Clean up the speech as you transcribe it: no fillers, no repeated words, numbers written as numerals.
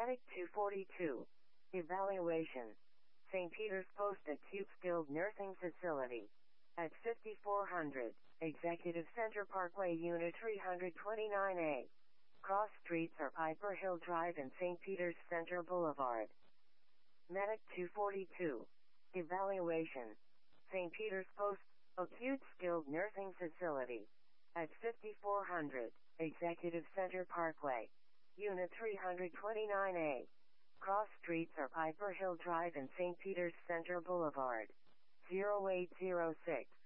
Medic 242. Evaluation. St. Peter's Post Acute Skilled Nursing Facility. At 5400 Executive Center Parkway, Unit 329A. Cross streets are Piper Hill Drive and St. Peter's Center Boulevard. Medic 242. Evaluation. St. Peter's Post Acute Skilled Nursing Facility. At 5400 Executive Center Parkway, Unit 329A. Cross streets are Piper Hill Drive and St. Peter's Center Boulevard. 0806